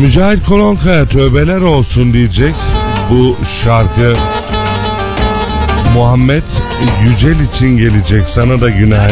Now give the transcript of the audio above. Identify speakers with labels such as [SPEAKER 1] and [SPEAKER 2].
[SPEAKER 1] Mücahit Kolonkaya tövbeler olsun diyecek. Bu şarkı Muhammed Yücel için gelecek. Sana da günaydın.